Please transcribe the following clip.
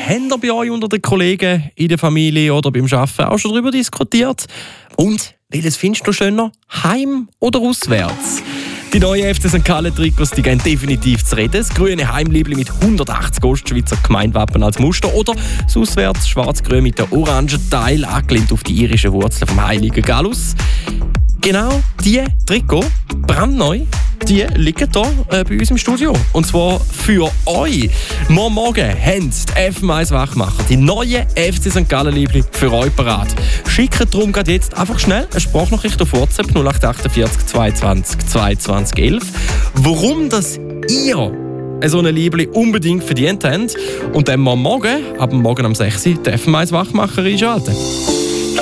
Habt ihr bei euch unter den Kollegen, in der Familie oder beim Arbeiten auch schon darüber diskutiert? Und welches findest du schöner? Heim oder auswärts? Die neuen FC St. Gallen Trikots, die gehen definitiv zu reden. Das grüne Heimliebli mit 180 Ostschweizer Gemeindewappen als Muster oder das auswärts schwarz-grün mit der orangen Teil angelehnt auf die irischen Wurzeln vom heiligen Gallus. Genau diese Trikots, brandneu, die liegen hier bei uns im Studio. Und zwar für euch. Morgen haben die FM1 Wachmacher die neuen FC St. Gallen Liebli für euch parat. Schickt darum gerade jetzt einfach schnell eine Sprachnachricht auf WhatsApp 0848 22 22 11. Warum das ihr so eine Liebli unbedingt verdient habt. Und dann morgen, ab morgen am 6 Uhr, die FM1 Wachmacher einschalten.